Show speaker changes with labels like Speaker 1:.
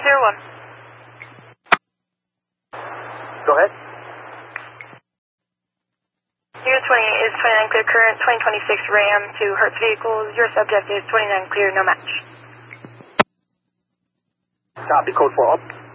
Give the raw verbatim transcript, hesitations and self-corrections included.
Speaker 1: zero one.
Speaker 2: Go ahead.
Speaker 1: Unit twenty-eight is twenty-nine clear current, twenty twenty-six Ram to Hertz vehicles. Your subject is twenty-nine clear, no match.
Speaker 2: Copy, code four up.